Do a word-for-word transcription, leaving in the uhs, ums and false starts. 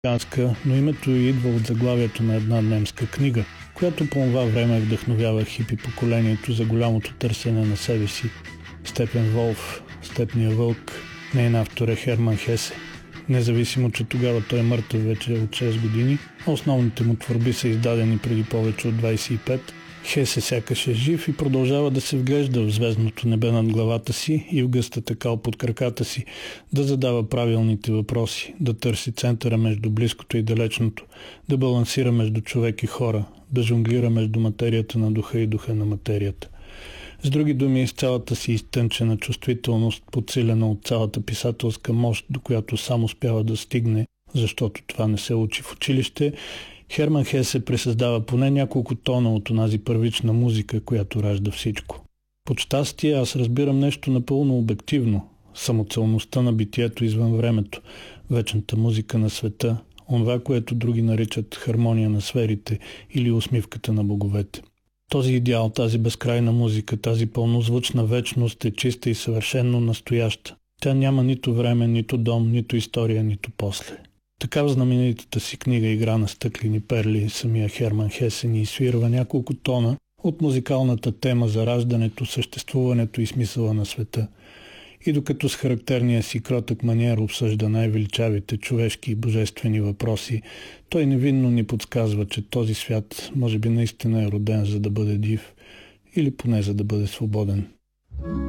американска, но името ѝ идва от заглавието на една немска книга, която по това време вдъхновява хипи поколението за голямото търсене на себе си. Степен Волф, Степния вълк, нейн автор е Херман Хесе. Независимо, че тогава той е мъртъв вече от шест години, основните му творби са издадени преди повече от двайсет и пет. Хесе сякаш е жив и продължава да се вглежда в звездното небе над главата си и в гъстата кал под краката си, да задава правилните въпроси, да търси центъра между близкото и далечното, да балансира между човек и хора, да жонглира между материята на духа и духа на материята. С други думи, с цялата си изтънчена чувствителност, подсилена от цялата писателска мощ, до която сам успява да стигне, защото това не се учи в училище, Херман Хесе пресъздава поне няколко тона от онази първична музика, която ражда всичко. Под щастие аз разбирам нещо напълно обективно – самоцелността на битието извън времето, вечната музика на света, онова, което други наричат хармония на сферите или усмивката на боговете. Този идеал, тази безкрайна музика, тази пълнозвучна вечност е чиста и съвършенно настояща. Тя няма нито време, нито дом, нито история, нито после. Така в знаменитата си книга "Игра на стъклени перли" самия Херман Хесе ни изсвирва няколко тона от музикалната тема за раждането, съществуването и смисъла на света. И докато с характерния си кротък маниер обсъжда най-величавите човешки и божествени въпроси, той невинно ни подсказва, че този свят може би наистина е роден за да бъде див или поне за да бъде свободен.